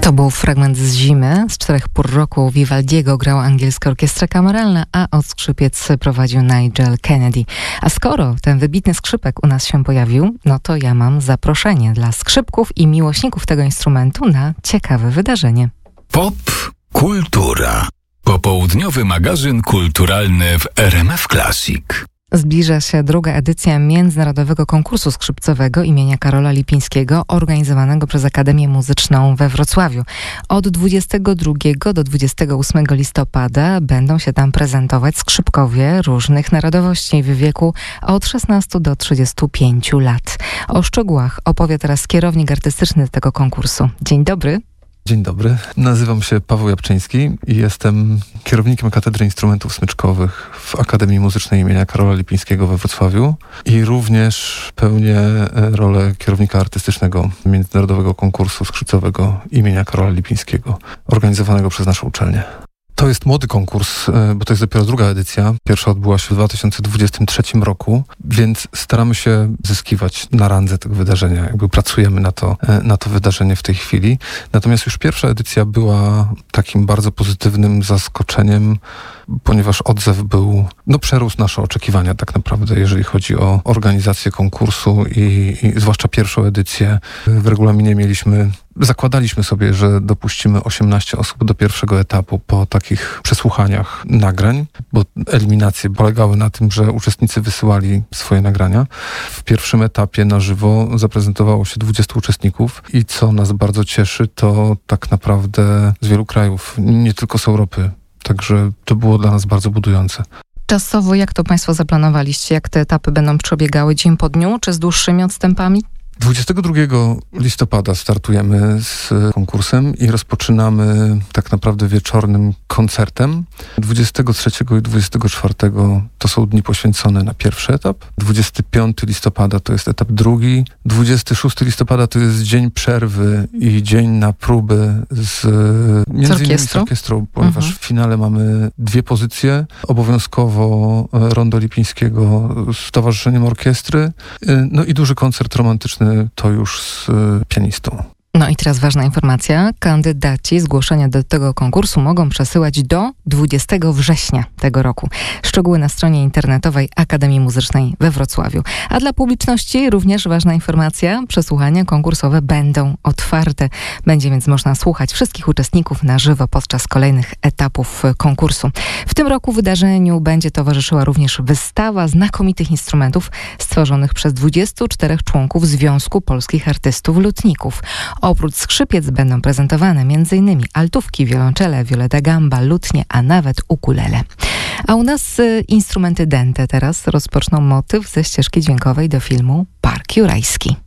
To był fragment z Zimy. Z 4 pór roku Vivaldiego grała angielska orkiestra kameralna, a od skrzypiec prowadził Nigel Kennedy. A skoro ten wybitny skrzypek u nas się pojawił, no to ja mam zaproszenie dla skrzypków i miłośników tego instrumentu na ciekawe wydarzenie. Pop Kultura. Popołudniowy magazyn kulturalny w RMF Classic. Zbliża się druga edycja Międzynarodowego Konkursu Skrzypcowego imienia Karola Lipińskiego, organizowanego przez Akademię Muzyczną we Wrocławiu. Od 22 do 28 listopada będą się tam prezentować skrzypkowie różnych narodowości w wieku od 16 do 35 lat. O szczegółach opowie teraz kierownik artystyczny tego konkursu. Dzień dobry. Dzień dobry, nazywam się Paweł Jabczyński i jestem kierownikiem Katedry Instrumentów Smyczkowych w Akademii Muzycznej imienia Karola Lipińskiego we Wrocławiu i również pełnię rolę kierownika artystycznego Międzynarodowego Konkursu Skrzypcowego imienia Karola Lipińskiego, organizowanego przez naszą uczelnię. To jest młody konkurs, bo to jest dopiero druga edycja. Pierwsza odbyła się w 2023 roku, więc staramy się zyskiwać na randze tego wydarzenia. Jakby pracujemy na to wydarzenie w tej chwili. Natomiast już pierwsza edycja była takim bardzo pozytywnym zaskoczeniem, ponieważ odzew był, przerósł nasze oczekiwania tak naprawdę, jeżeli chodzi o organizację konkursu i zwłaszcza pierwszą edycję. W regulaminie zakładaliśmy sobie, że dopuścimy 18 osób do pierwszego etapu po takich przesłuchaniach nagrań, bo eliminacje polegały na tym, że uczestnicy wysyłali swoje nagrania. W pierwszym etapie na żywo zaprezentowało się 20 uczestników i co nas bardzo cieszy, to tak naprawdę z wielu krajów, nie tylko z Europy. Także to było dla nas bardzo budujące. Czasowo jak to Państwo zaplanowaliście? Jak te etapy będą przebiegały dzień po dniu, czy z dłuższymi odstępami? 22 listopada startujemy z konkursem i rozpoczynamy tak naprawdę wieczornym koncertem. 23 i 24 to są dni poświęcone na pierwszy etap. 25 listopada to jest etap drugi. 26 listopada to jest dzień przerwy i dzień na próby między innymi z orkiestrą, ponieważ w finale mamy 2 pozycje. Obowiązkowo Rondo Lipińskiego z towarzyszeniem orkiestry. I duży koncert romantyczny to już z pianistą. No i teraz ważna informacja. Kandydaci zgłoszenia do tego konkursu mogą przesyłać do 20 września tego roku. Szczegóły na stronie internetowej Akademii Muzycznej we Wrocławiu. A dla publiczności również ważna informacja. Przesłuchania konkursowe będą otwarte. Będzie więc można słuchać wszystkich uczestników na żywo podczas kolejnych etapów konkursu. W tym roku wydarzeniu będzie towarzyszyła również wystawa znakomitych instrumentów stworzonych przez 24 członków Związku Polskich Artystów Lutników. Oprócz skrzypiec będą prezentowane m.in. altówki, wiolonczele, viola da gamba, lutnie, a nawet ukulele. A u nas instrumenty dęte teraz rozpoczną motyw ze ścieżki dźwiękowej do filmu Park Jurajski.